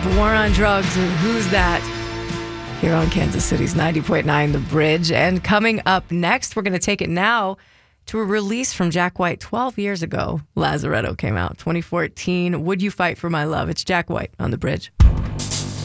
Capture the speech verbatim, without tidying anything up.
The War on Drugs and Who's That? Here on Kansas City's ninety point nine The Bridge. And coming up next, we're going to take it now to a release from Jack White twelve years ago. Lazaretto came out twenty fourteen. Would You Fight for My Love? It's Jack White on The Bridge.